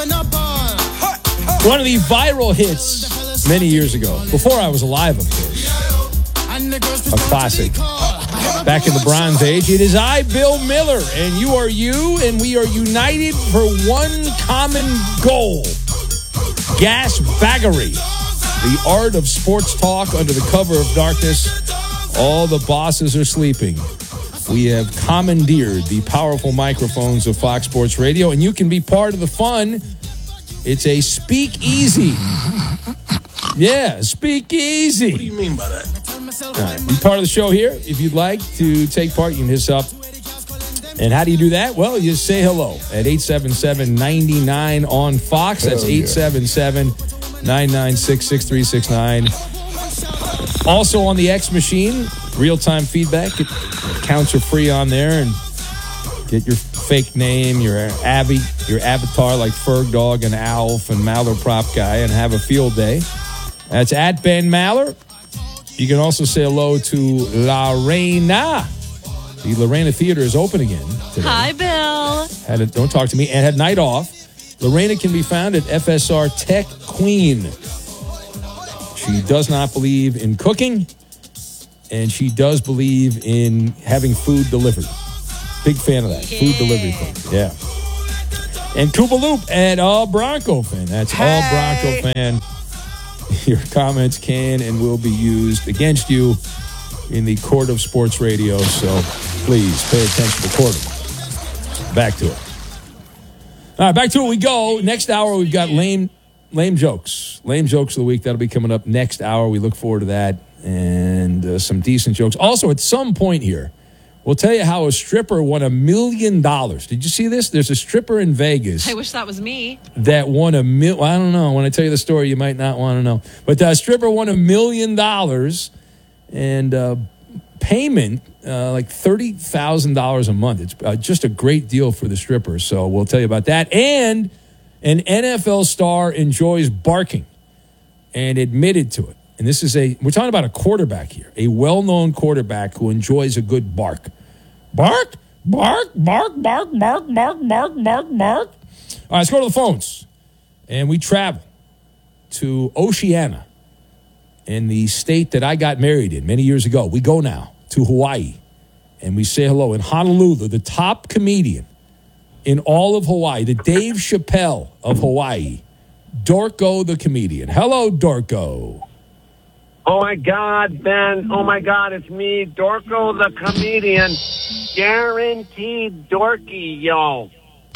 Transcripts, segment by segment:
One of the viral hits many years ago, before I was alive, of course. A classic. Back in the Bronze Age, it is I, Bill Miller, and you are you, and we are united for one common goal. Gas baggery. The art of sports talk under the cover of darkness. All the bosses are sleeping. We have commandeered the powerful microphones of Fox Sports Radio, and you can be part of the fun. It's a speakeasy. Yeah, speakeasy. What do you mean by that? All right, be part of the show here. If you'd like to take part, you can hit us up. And how do you do that? Well, you say hello at 877-99 on Fox. That's 877-996-6369. Also on the X machine, real-time feedback. Accounts are free on there, and get your fake name, your avatar like Ferg Dog and Alf and Maller Prop Guy, and have a field day. That's at Ben Maller. You can also say hello to La Reina. The Lorena Theater is open again today. Hi, Bill. Don't talk to me. And had night off. Lorena can be found at FSR Tech Queen. She does not believe in cooking, and she does believe in having food delivered. Big fan of that. Yeah. Food delivery thing. Yeah. And Koopa Loop at All Bronco Fan. That's All Bronco Fan. Your comments can and will be used against you in the court of sports radio, so please pay attention to the court. Back to it. All right, back to it we go. Next hour, we've got lame jokes. Lame jokes of the week. That'll be coming up next hour. We look forward to that, and some decent jokes. Also, at some point here, we'll tell you how a stripper won $1 million. Did you see this? There's a stripper in Vegas. I wish that was me. That won $1 million. Well, I don't know. When I tell you the story, you might not want to know. But the stripper won $1 million and payment like $30,000 a month. It's just a great deal for the stripper. So we'll tell you about that. And an NFL star enjoys barking and admitted to it. And this is we're talking about a quarterback here, a well-known quarterback who enjoys a good bark. Bark, bark, bark, bark, bark, bark, bark, bark, bark. All right, let's go to the phones. And we travel to Oceania in the state that I got married in many years ago. We go now to Hawaii, and we say hello in Honolulu, the top comedian in all of Hawaii, the Dave Chappelle of Hawaii, Dorco the comedian. Hello, Dorco. Oh, my God, Ben. Oh, my God, it's me, Dorco the comedian. Guaranteed dorky, yo.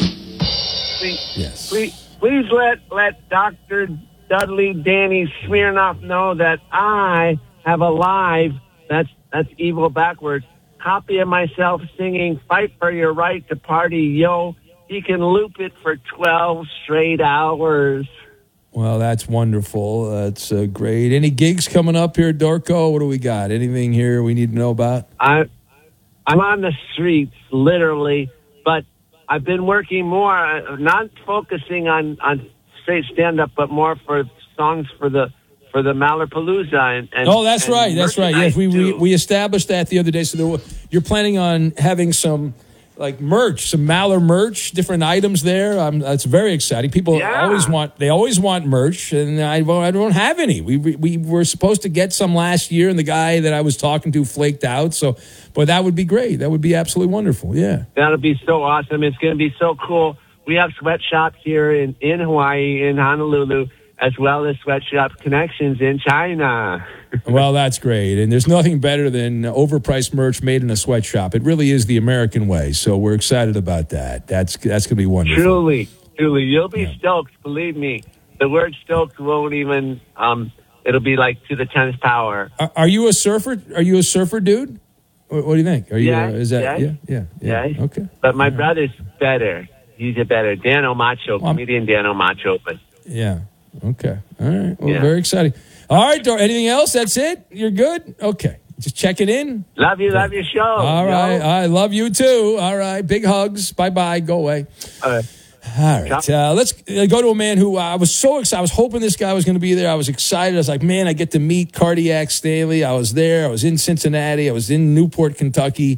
Please let Dr. Dudley Danny Smirnoff know that I have a live, that's evil backwards, copy of myself singing Fight for Your Right to Party, yo. He can loop it for 12 straight hours. Well, that's wonderful. That's great. Any gigs coming up here, Dorco? What do we got? Anything here we need to know about? I'm on the streets, literally, but I've been working more, not focusing on straight stand-up, but more for songs for the Mallerpalooza. And that's right. Yes, we established that the other day. So you're planning on having some like merch, some Maller merch, different items there. That's very exciting. People always want merch, and I don't have any. We were supposed to get some last year, and the guy that I was talking to flaked out. So, but that would be great. That would be absolutely wonderful. Yeah, that'll be so awesome. It's going to be so cool. We have sweatshops here in Hawaii, in Honolulu, as well as sweatshop connections in China. Well, that's great. And there's nothing better than overpriced merch made in a sweatshop. It really is the American way. So we're excited about that. That's going to be wonderful. Truly. You'll be stoked. Believe me. The word stoked won't even, it'll be like to the 10th power. Are you a surfer? Are you a surfer, dude? What do you think? Are you? Yeah. Okay. But my brother's better. He's a better Dano Macho, comedian Dano Macho. But yeah. Okay. All right. Well, very exciting. All right, Dor. Anything else? That's it? You're good? Okay. Just checking in. Love you. Love your show. All right. I love you too. All right. Big hugs. Bye-bye. Go away. All right. Let's go to a man who I was so excited. I was hoping this guy was going to be there. I was excited. I was like, man, I get to meet Cardiac Stanley. I was there. I was in Cincinnati. I was in Newport, Kentucky.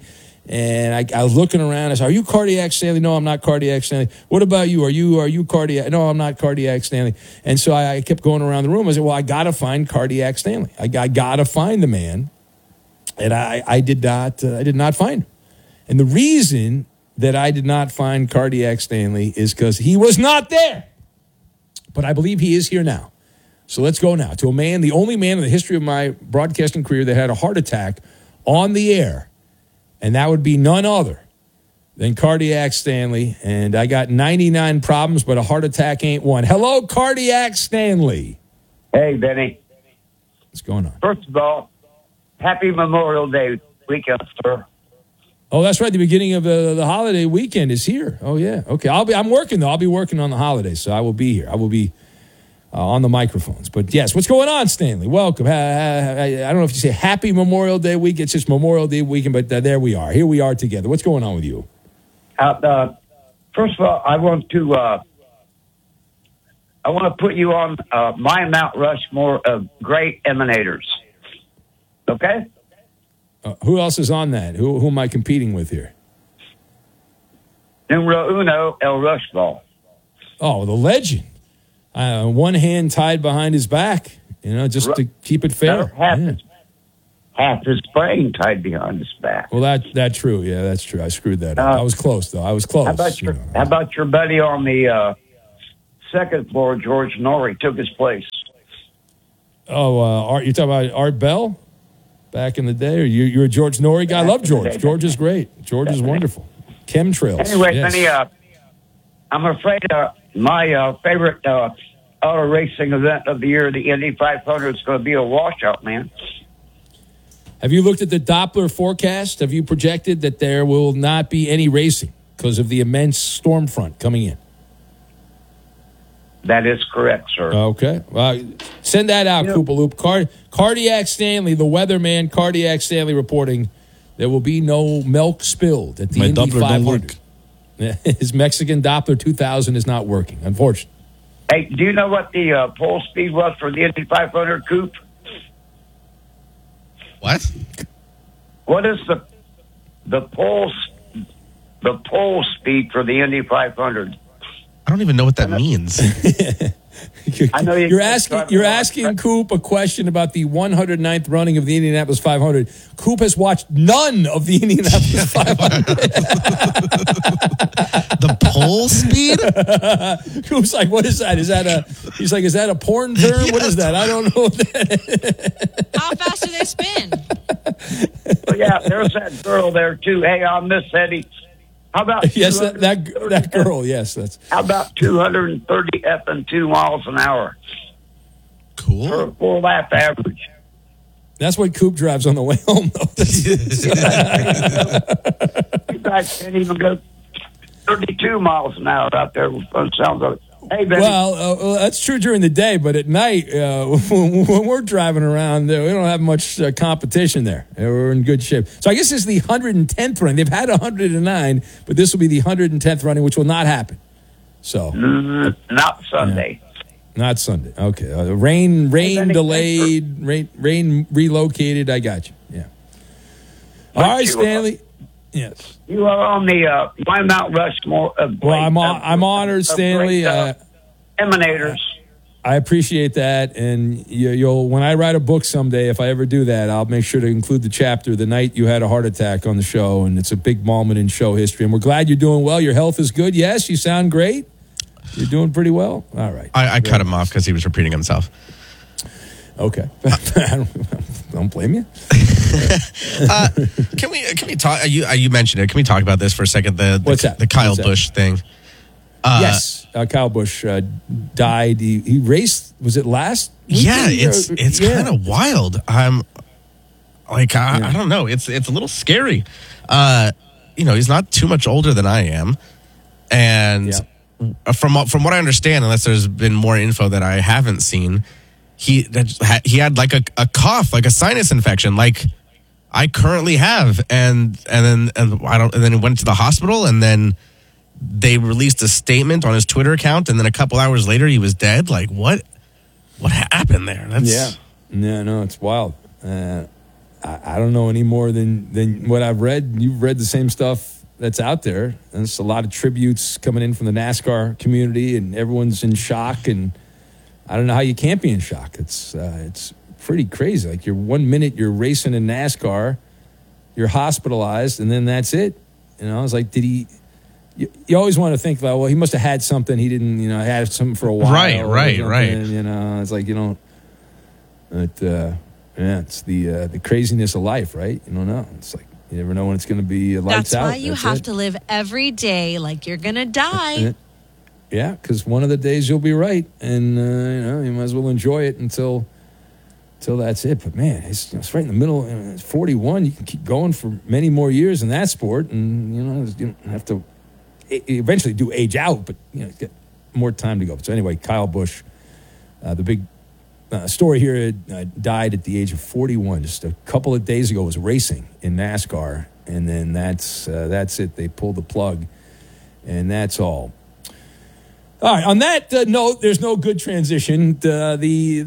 And I was looking around. I said, "Are you cardiac Stanley?" "No, I'm not cardiac Stanley." "What about you? Are you cardiac?" "No, I'm not cardiac Stanley." And so I kept going around the room. I said, "Well, I got to find cardiac Stanley. I got to find the man." And I did not find him. And the reason that I did not find cardiac Stanley is because he was not there. But I believe he is here now. So let's go now to a man, the only man in the history of my broadcasting career that had a heart attack on the air. And that would be none other than Cardiac Stanley. And I got 99 problems, but a heart attack ain't one. Hello, Cardiac Stanley. Hey, Benny. What's going on? First of all, happy Memorial Day weekend, sir. Oh, that's right. The beginning of the holiday weekend is here. Oh, yeah. Okay. I'm working, though. I'll be working on the holidays, so I will be here. I will be on the microphones. But, yes, what's going on, Stanley? Welcome. I don't know if you say happy Memorial Day weekend. It's just Memorial Day weekend, but there we are. Here we are together. What's going on with you? First of all, I want to put you on my Mount Rushmore of great emanators. Okay? Who else is on that? Who am I competing with here? Numero uno, El Rushball. Oh, the legend. One hand tied behind his back, just to keep it fair. Half his brain tied behind his back. Well, that's true. Yeah, that's true. I screwed that up. I was close, though. I was close. How about your buddy on the second floor, George Norrie, took his place? Oh, Art, you're talking about Art Bell? Back in the day, or you're a George Norrie guy? I love George. George is great. George is wonderful. Chemtrails. Anyway, yes. Benny, I'm afraid my favorite auto racing event of the year, the Indy 500, is going to be a washout, man. Have you looked at the Doppler forecast? Have you projected that there will not be any racing because of the immense storm front coming in? That is correct, sir. Okay. Send that out, Koopa Loop. Cardiac Stanley, the weatherman, Cardiac Stanley reporting there will be no milk spilled at the Indy Doppler 500. Don't work. His Mexican Doppler 2000 is not working, unfortunately. Hey, do you know what the pole speed was for the Indy 500, Coop? What? What is the pole speed for the Indy 500? I don't even know what that means. I know you're asking Coop a question about the 109th running of the Indianapolis 500. Coop has watched none of the Indianapolis 500. The pole speed? Coop's like, what is that? He's like, is that a porn term? Yes. What is that? I don't know what that is. How fast do they spin? Well, yeah, there's that girl there too. Hey, on this Eddie. How about yes, that girl? Yes, that's. How about 230 effing 2 miles an hour? Cool. For a full lap average. That's what Coop drives on the way home, though. You guys can't even go 32 miles an hour out there. Sounds like. Hey, Benny. Well, that's true during the day, but at night, when we're driving around, we don't have much competition there. We're in good shape. So I guess this is the 110th running. They've had 109, but this will be the 110th running, which will not happen. So not Sunday. Yeah. Not Sunday. Okay. Rain delayed, rain relocated. I got you. Yeah. All right, Stanley. Yes. You are on the my Mount Rushmore. I'm honored, Stanley. Emanators. I appreciate that, and you'll when I write a book someday, if I ever do that, I'll make sure to include the chapter the night you had a heart attack on the show, and it's a big moment in show history. And we're glad you're doing well. Your health is good. Yes, you sound great. You're doing pretty well. All right. I cut him off because he was repeating himself. Okay. Don't blame you. Can we talk? You mentioned it. Can we talk about this for a second? What's that? The Kyle What's Busch thing. Yes, Kyle Busch died. He raced. Was it last weekend? Yeah, it's kind of wild. I'm like I don't know. It's a little scary. He's not too much older than I am, and from what I understand, unless there's been more info that I haven't seen. He had like a cough, like a sinus infection, like I currently have, and then he went to the hospital, and then they released a statement on his Twitter account, and then a couple hours later he was dead. Like what happened there? No, it's wild. I don't know any more than what I've read. You've read the same stuff that's out there. And it's a lot of tributes coming in from the NASCAR community, and everyone's in shock. And I don't know how you can't be in shock. It's pretty crazy. Like, 1 minute you're racing in NASCAR, you're hospitalized, and then that's it. You know, it's like, did he? You always want to think, well, he must have had something. He didn't, had something for a while. Right. You know, it's like, it's the craziness of life, right? You don't know. It's like, you never know when it's going to be lights out. That's why you have to live every day like you're going to die. Yeah, because one of the days you'll be right, and you might as well enjoy it until that's it. But man, it's right in the middle. It's 41. You can keep going for many more years in that sport, and you don't have to eventually do age out, but get more time to go. So anyway, Kyle Busch, the big story here, died at the age of 41. Just a couple of days ago, was racing in NASCAR, and then that's it. They pulled the plug, and that's all. All right. On that note, there's no good transition. The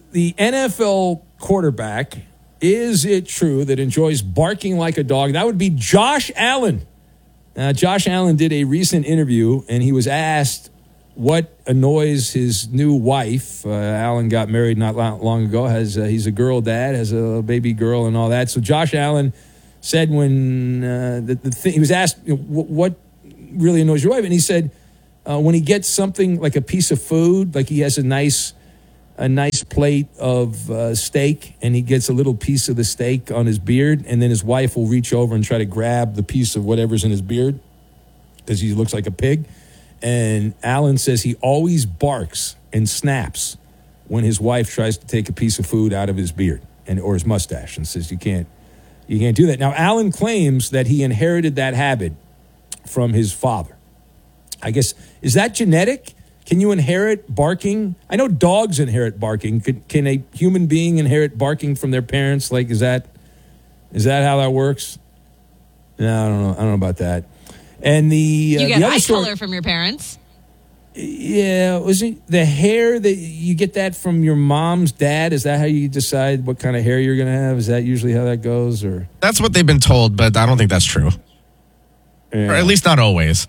NFL quarterback, is it true that enjoys barking like a dog? That would be Josh Allen. Josh Allen did a recent interview, and he was asked what annoys his new wife. Allen got married not long ago. He's a girl dad, has a baby girl and all that. So Josh Allen said when he was asked what really annoys your wife, and he said when he gets something like a piece of food, like he has a nice plate of steak, and he gets a little piece of the steak on his beard, and then his wife will reach over and try to grab the piece of whatever's in his beard because he looks like a pig. And Allen says he always barks and snaps when his wife tries to take a piece of food out of his beard or his mustache, and says you can't do that. Now, Allen claims that he inherited that habit from his father. I guess, is that genetic? Can you inherit barking? I know dogs inherit barking. Can a human being inherit barking from their parents? Like, is that how that works? No, I don't know about that. And you get the eye other color from your parents. Yeah, was it the hair that you get that from your mom's dad? Is that how you decide what kind of hair you're going to have? Is that usually how that goes? Or that's what they've been told, but I don't think that's true. Yeah. Or at least not always.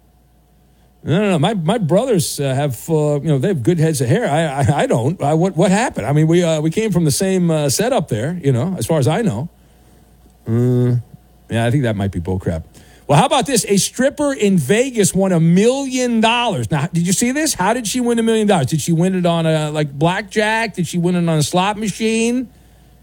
No. My brothers have they have good heads of hair. I don't. What happened? I mean, we came from the same setup there. As far as I know. Yeah, I think that might be bullcrap. Well, how about this? A stripper in Vegas won $1 million. Now, did you see this? How did she win $1 million? Did she win it on a blackjack? Did she win it on a slot machine?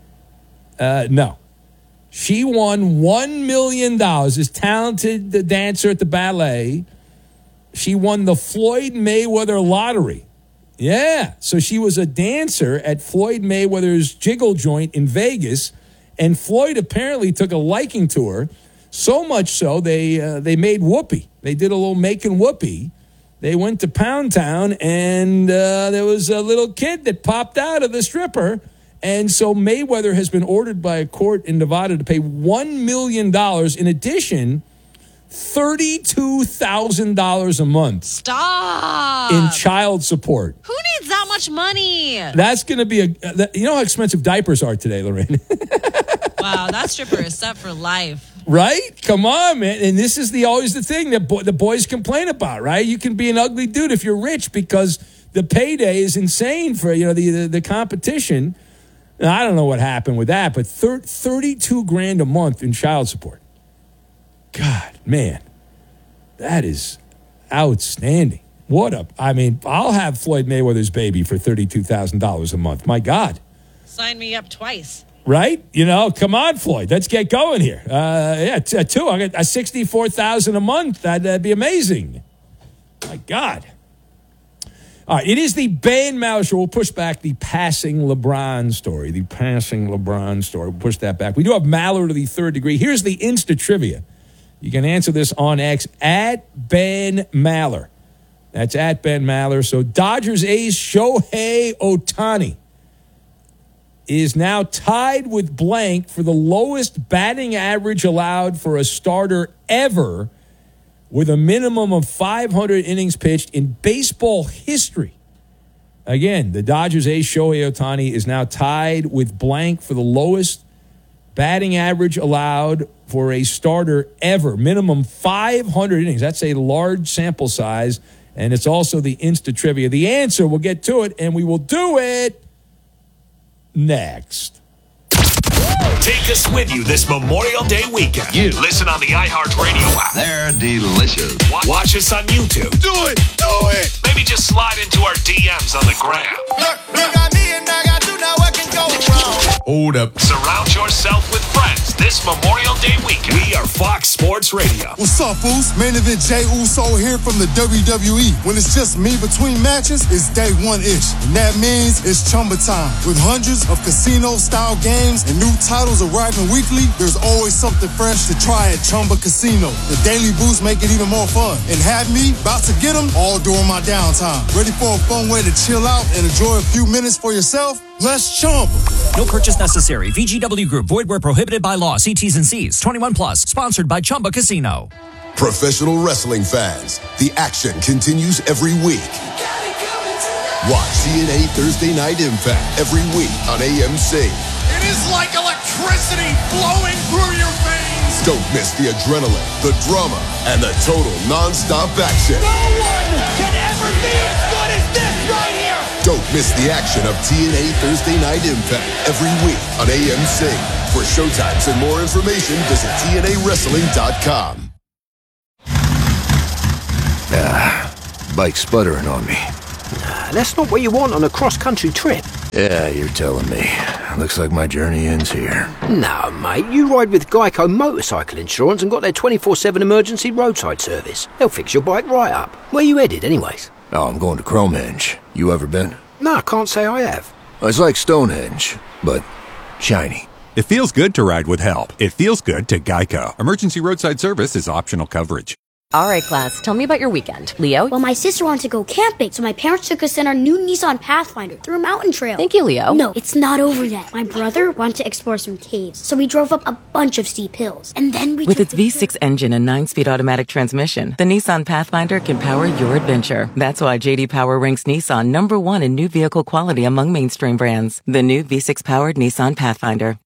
No. She won $1 million. This talented dancer at the ballet. She won the Floyd Mayweather lottery. Yeah. So she was a dancer at Floyd Mayweather's Jiggle Joint in Vegas, and Floyd apparently took a liking to her, so much so they made Whoopi. They did a little making Whoopi. They went to Pound Town, and there was a little kid that popped out of the stripper, and so Mayweather has been ordered by a court in Nevada to pay $1 million. In addition, $32,000 a month. Stop. In child support. Who needs that much money? That's going to be you know how expensive diapers are today, Lorraine? Wow, that stripper is set for life. Right? Come on, man. And this is always the thing that the boys complain about, right? You can be an ugly dude if you're rich because the payday is insane for, the competition. Now, I don't know what happened with that, but $32,000 a month in child support. God, man, that is outstanding. I'll have Floyd Mayweather's baby for $32,000 a month. My God. Sign me up twice. Right? Come on, Floyd. Let's get going here. Two. I got $64,000 a month. That'd be amazing. My God. All right. It is the Ben Maller Show. We'll push back the passing LeBron story. We'll push that back. We do have Maller to the third degree. Here's the Insta trivia. You can answer this on X at Ben Maller. That's at Ben Maller. So Dodgers ace Shohei Ohtani is now tied with blank for the lowest batting average allowed for a starter ever, with a minimum of 500 innings pitched in baseball history. Again, the Dodgers ace Shohei Ohtani is now tied with blank for the lowest Batting average allowed for a starter ever, minimum 500 innings. That's a large sample size, and it's also the Insta Trivia. The answer, we'll get to it, and we will do it next. Take us with you this Memorial Day weekend. Listen on the iHeartRadio app. They're delicious. Watch us on YouTube. Do it. Maybe just slide into our DMs on the gram. Look, I need it, I got you, now what can go wrong? Hold up. Surround yourself with friends this Memorial Day weekend. We are Fox Sports Radio. What's up, fools? Main event Jey Uso here from the WWE. When it's just me between matches, it's day one-ish. And that means it's Chumba time. With hundreds of casino-style games and new titles arriving weekly, there's always something fresh to try at Chumba Casino. The daily boosts make it even more fun. And have me about to get them all during my downtime. Ready for a fun way to chill out and enjoy a few minutes for yourself? Let's Chumba. No purchase necessary. VGW Group. Void where prohibited by law. See T's and C's. 21 plus. Sponsored by Chumba Casino. Professional wrestling fans, the action continues every week. Watch TNA Thursday Night Impact every week on AMC. It is like electricity flowing through your veins. Don't miss the adrenaline, the drama, and the total non-stop action. No one can ever be as good as this right here. Don't miss the action of TNA Thursday Night Impact every week on AMC. For showtimes and more information, visit TNAWrestling.com. Bike's sputtering on me. That's not what you want on a cross-country trip. Yeah, you're telling me. Looks like my journey ends here. No, mate, you ride with Geico Motorcycle Insurance and got their 24/7 emergency roadside service. They'll fix your bike right up. Where you headed, anyways? Oh, I'm going to Cromehenge. You ever been? No, I can't say I have. It's like Stonehenge, but shiny. It feels good to ride with help. It feels good to Geico. Emergency roadside service is optional coverage. All right, class, tell me about your weekend. Leo? Well, my sister wanted to go camping, so my parents took us in our new Nissan Pathfinder through a mountain trail. Thank you, Leo. No, it's not over yet. My brother wanted to explore some caves, so we drove up a bunch of steep hills. And then we With its V6 engine and 9-speed automatic transmission, the Nissan Pathfinder can power your adventure. That's why J.D. Power ranks Nissan #1 in new vehicle quality among mainstream brands. The new V6-powered Nissan Pathfinder.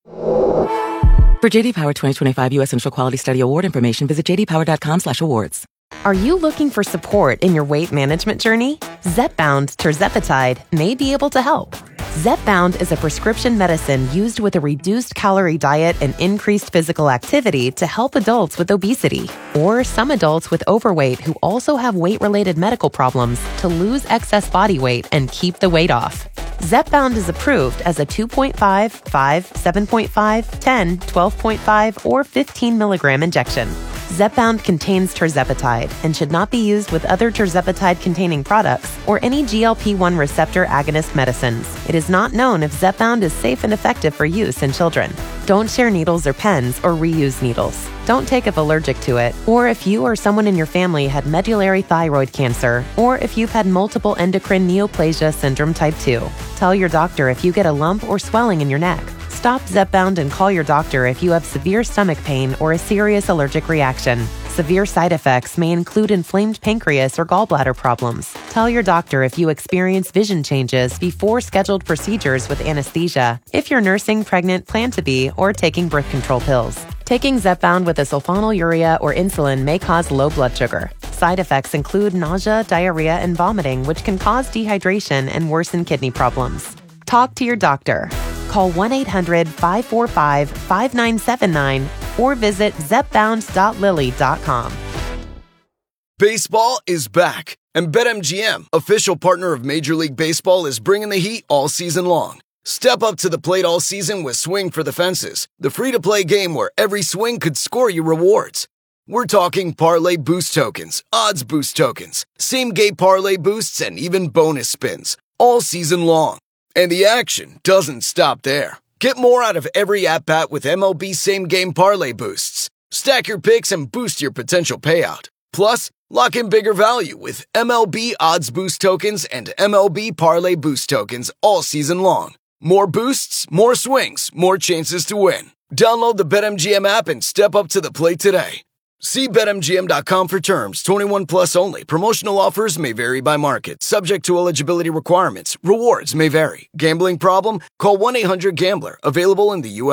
For J.D. Power 2025 U.S. Central Quality Study Award information, visit jdpower.com/awards. Are you looking for support in your weight management journey? Zepbound tirzepatide may be able to help. Zepbound is a prescription medicine used with a reduced calorie diet and increased physical activity to help adults with obesity or some adults with overweight who also have weight-related medical problems to lose excess body weight and keep the weight off. Zepbound is approved as a 2.5, 5, 7.5, 10, 12.5, or 15 milligram injection. Zepbound contains tirzepatide and should not be used with other tirzepatide-containing products or any GLP-1 receptor agonist medicines. It is not known if Zepbound is safe and effective for use in children. Don't share needles or pens or reuse needles. Don't take if allergic to it, or if you or someone in your family had medullary thyroid cancer, or if you've had multiple endocrine neoplasia syndrome type 2. Tell your doctor if you get a lump or swelling in your neck. Stop Zepbound and call your doctor if you have severe stomach pain or a serious allergic reaction. Severe side effects may include inflamed pancreas or gallbladder problems. Tell your doctor if you experience vision changes before scheduled procedures with anesthesia, if you're nursing, pregnant, plan to be, or taking birth control pills. Taking Zepbound with a sulfonylurea or insulin may cause low blood sugar. Side effects include nausea, diarrhea, and vomiting, which can cause dehydration and worsen kidney problems. Talk to your doctor. Call 1-800-545-5979 or visit zepbound.lilly.com. Baseball is back, and BetMGM, official partner of Major League Baseball, is bringing the heat all season long. Step up to the plate all season with Swing for the Fences, the free-to-play game where every swing could score you rewards. We're talking parlay boost tokens, odds boost tokens, same-game parlay boosts, and even bonus spins, all season long. And the action doesn't stop there. Get more out of every at-bat with MLB same-game parlay boosts. Stack your picks and boost your potential payout. Plus, lock in bigger value with MLB odds boost tokens and MLB parlay boost tokens all season long. More boosts, more swings, more chances to win. Download the BetMGM app and step up to the plate today. See BetMGM.com for terms. 21 plus only. Promotional offers may vary by market. Subject to eligibility requirements. Rewards may vary. Gambling problem? Call 1-800-GAMBLER. Available in the U.S.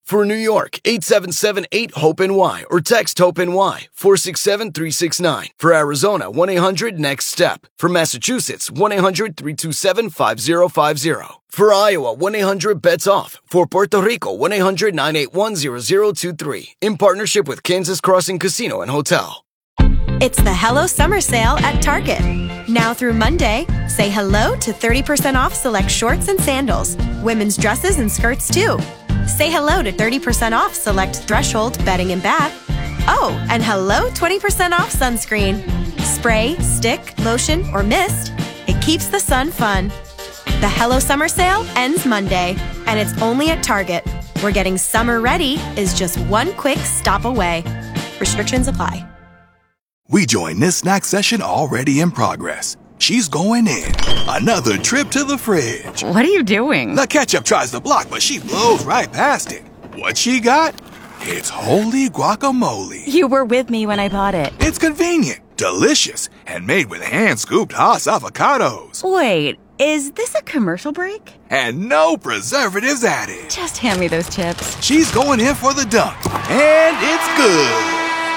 For New York, 877-8-HOPE-NY or text HOPE-NY 467-369. For Arizona, 1-800-NEXT-STEP. For Massachusetts, 1-800-327-5050. For Iowa, 1-800-BETS-OFF. For Puerto Rico, 1-800-981-0023. In partnership with Kansas Crossing Casino and Hotel. It's the Hello Summer Sale at Target. Now through Monday, say hello to 30% off select shorts and sandals. Women's dresses and skirts too. Say hello to 30% off select Threshold bedding and bath. Oh, and hello 20% off sunscreen. Spray, stick, lotion, or mist. It keeps the sun fun. The Hello Summer Sale ends Monday, and it's only at Target, where getting summer ready is just one quick stop away. Restrictions apply. We join this snack session already in progress. She's going in. Another trip to the fridge. What are you doing? The ketchup tries to block, but she blows right past it. What she got? It's holy guacamole. You were with me when I bought it. It's convenient, delicious, and made with hand-scooped Hass avocados. Wait, is this a commercial break? And no preservatives added. Just hand me those chips. She's going in for the dunk, and it's good.